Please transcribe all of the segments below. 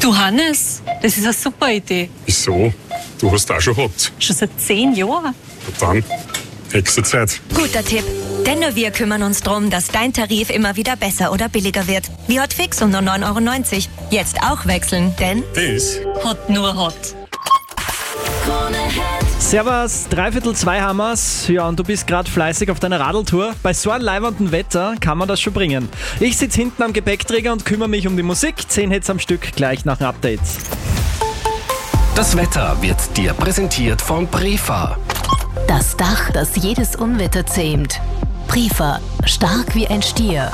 Du Hannes, das ist eine super Idee. Wieso? Du hast auch schon gehabt. Schon seit 10 Jahren. Und dann, nächste Zeit. Guter Tipp. Denn nur wir kümmern uns darum, dass dein Tarif immer wieder besser oder billiger wird. Wie Hotfix um nur 9,90 €. Jetzt auch wechseln, denn Das? Hot nur Hot. Servus, 3:15 haben wir's. Ja, und du bist gerade fleißig auf deiner Radeltour. Bei so einem leibernden Wetter kann man das schon bringen. Ich sitze hinten am Gepäckträger und kümmere mich um die Musik. 10 Hits am Stück, gleich nach dem Update. Das Wetter wird dir präsentiert von Prefa. Das Dach, das jedes Unwetter zähmt. Prefa, stark wie ein Stier.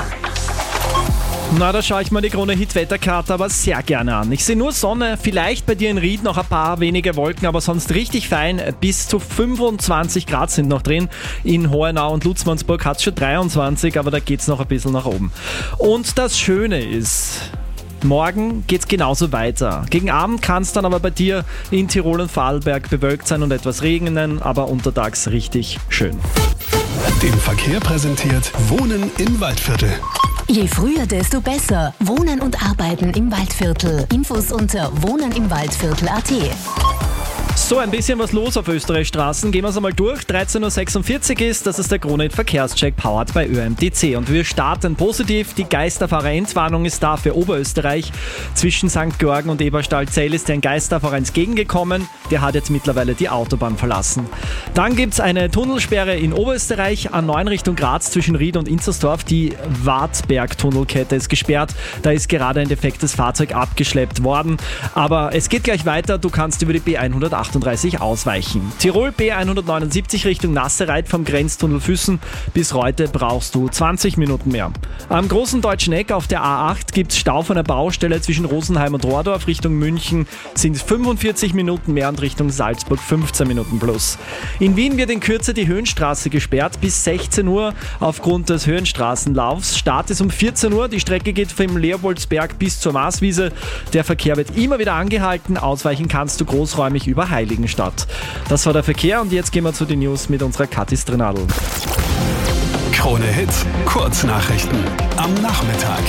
Na, da schaue ich mir die Krone-Hit-Wetterkarte aber sehr gerne an. Ich sehe nur Sonne, vielleicht bei dir in Ried noch ein paar wenige Wolken, aber sonst richtig fein. Bis zu 25 Grad sind noch drin. In Hohenau und Lutzmannsburg hat es schon 23, aber da geht es noch ein bisschen nach oben. Und das Schöne ist, morgen geht's genauso weiter. Gegen Abend kann es dann aber bei dir in Tirol und Vorarlberg bewölkt sein und etwas regnen, aber untertags richtig schön. Den Verkehr präsentiert Wohnen im Waldviertel. Je früher, desto besser. Wohnen und Arbeiten im Waldviertel. Infos unter wohnenimwaldviertel.at. So, ein bisschen was los auf Österreichs Straßen. Gehen wir es einmal durch. 13:46 Uhr ist, das ist der Krone-Hit Verkehrscheck powered bei ÖMTC. Und wir starten positiv. Die Geisterfahrer-Endwarnung ist da für Oberösterreich. Zwischen St. Georgen und Eberstadt-Zell ist ein Geisterfahrer entgegengekommen. Der hat jetzt mittlerweile die Autobahn verlassen. Dann gibt es eine Tunnelsperre in Oberösterreich. A9 Richtung Graz zwischen Ried und Inzersdorf. Die Wartberg-Tunnelkette ist gesperrt. Da ist gerade ein defektes Fahrzeug abgeschleppt worden. Aber es geht gleich weiter. Du kannst über die B138 ausweichen. Tirol B179 Richtung Nassereit vom Grenztunnel Füssen bis Reute brauchst du 20 Minuten mehr. Am großen Deutschen Eck auf der A8 gibt es Stau von der Baustelle zwischen Rosenheim und Rohrdorf Richtung München sind 45 Minuten mehr und Richtung Salzburg 15 Minuten plus. In Wien wird in Kürze die Höhenstraße gesperrt bis 16 Uhr aufgrund des Höhenstraßenlaufs. Start ist um 14 Uhr. Die Strecke geht vom Leopoldsberg bis zur Marswiese. Der Verkehr wird immer wieder angehalten. Ausweichen kannst du großräumig über Heiligenstadt. Das war der Verkehr und jetzt gehen wir zu den News mit unserer Kathi Strenadl. Krone Hit, Kurznachrichten am Nachmittag.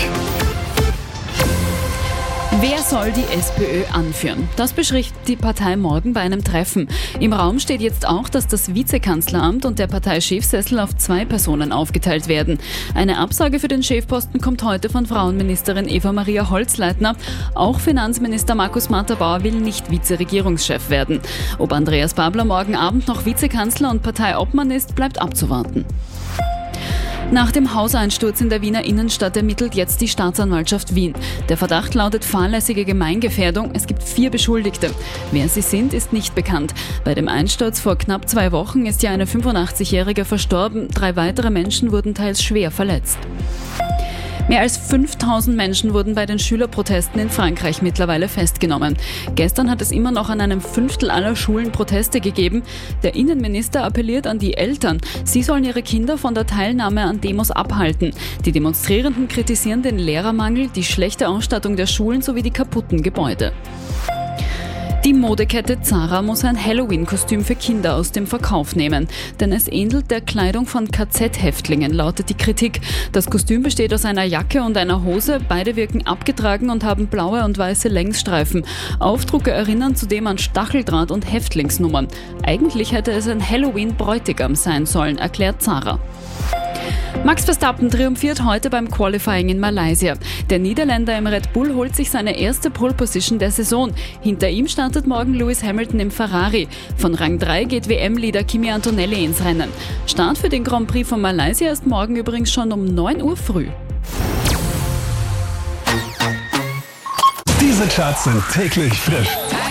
Wer soll die SPÖ anführen? Das bespricht die Partei morgen bei einem Treffen. Im Raum steht jetzt auch, dass das Vizekanzleramt und der Parteichefsessel auf 2 Personen aufgeteilt werden. Eine Absage für den Chefposten kommt heute von Frauenministerin Eva-Maria Holzleitner. Auch Finanzminister Markus Matterbauer will nicht Vizeregierungschef werden. Ob Andreas Babler morgen Abend noch Vizekanzler und Parteiobmann ist, bleibt abzuwarten. Nach dem Hauseinsturz in der Wiener Innenstadt ermittelt jetzt die Staatsanwaltschaft Wien. Der Verdacht lautet fahrlässige Gemeingefährdung. Es gibt 4 Beschuldigte. Wer sie sind, ist nicht bekannt. Bei dem Einsturz vor knapp 2 Wochen ist ja eine 85-Jährige verstorben. 3 weitere Menschen wurden teils schwer verletzt. Mehr als 5000 Menschen wurden bei den Schülerprotesten in Frankreich mittlerweile festgenommen. Gestern hat es immer noch an einem 1/5 aller Schulen Proteste gegeben. Der Innenminister appelliert an die Eltern. Sie sollen ihre Kinder von der Teilnahme an Demos abhalten. Die Demonstrierenden kritisieren den Lehrermangel, die schlechte Ausstattung der Schulen sowie die kaputten Gebäude. Die Modekette Zara muss ein Halloween-Kostüm für Kinder aus dem Verkauf nehmen. Denn es ähnelt der Kleidung von KZ-Häftlingen, lautet die Kritik. Das Kostüm besteht aus einer Jacke und einer Hose. Beide wirken abgetragen und haben blaue und weiße Längsstreifen. Aufdrucke erinnern zudem an Stacheldraht und Häftlingsnummern. Eigentlich hätte es ein Halloween-Bräutigam sein sollen, erklärt Zara. Max Verstappen triumphiert heute beim Qualifying in Malaysia. Der Niederländer im Red Bull holt sich seine erste Pole Position der Saison. Hinter ihm startet morgen Lewis Hamilton im Ferrari. Von Rang 3 geht WM-Leader Kimi Antonelli ins Rennen. Start für den Grand Prix von Malaysia ist morgen übrigens schon um 9 Uhr früh. Diese Charts sind täglich frisch.